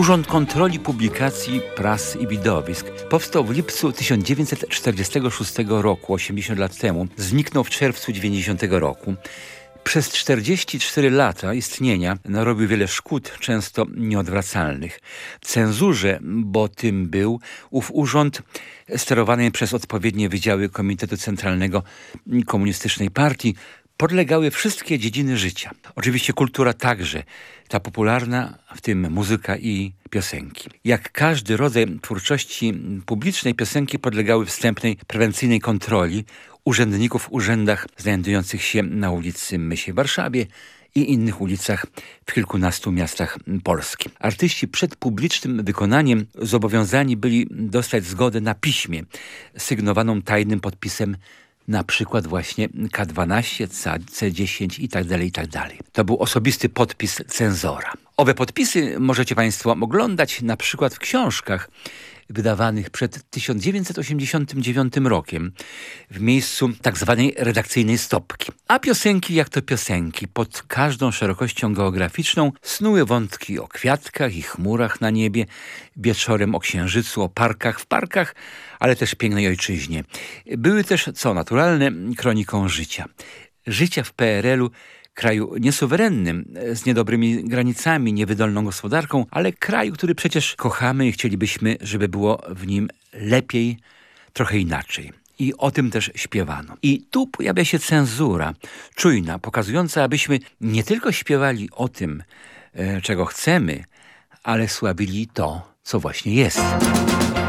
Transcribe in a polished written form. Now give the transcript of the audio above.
Urząd Kontroli Publikacji, Prasy i Widowisk powstał w lipcu 1946 roku, 80 lat temu. Zniknął w czerwcu 90 roku. Przez 44 lata istnienia narobił wiele szkód, często nieodwracalnych. Cenzurze, bo tym był ów urząd, sterowany przez odpowiednie wydziały Komitetu Centralnego Komunistycznej Partii, podlegały wszystkie dziedziny życia. Oczywiście kultura także, ta popularna, w tym muzyka i piosenki. Jak każdy rodzaj twórczości publicznej, piosenki podlegały wstępnej, prewencyjnej kontroli urzędników w urzędach znajdujących się na ulicy Mysiej w Warszawie i innych ulicach w kilkunastu miastach Polski. Artyści przed publicznym wykonaniem zobowiązani byli dostać zgodę na piśmie, sygnowaną tajnym podpisem, na przykład właśnie K12, C10 i tak dalej, i tak dalej. To był osobisty podpis cenzora. Owe podpisy możecie Państwo oglądać na przykład w książkach wydawanych przed 1989 rokiem w miejscu tak zwanej redakcyjnej stopki. A piosenki jak to piosenki, pod każdą szerokością geograficzną snuły wątki o kwiatkach i chmurach na niebie, wieczorem o księżycu, o parkach w parkach, ale też pięknej ojczyźnie. Były też, co naturalne, kroniką życia. Życia w PRL-u, kraju niesuwerennym, z niedobrymi granicami, niewydolną gospodarką, ale kraju, który przecież kochamy i chcielibyśmy, żeby było w nim lepiej, trochę inaczej. I o tym też śpiewano. I tu pojawia się cenzura, czujna, pokazująca, abyśmy nie tylko śpiewali o tym, czego chcemy, ale sławili to, co właśnie jest.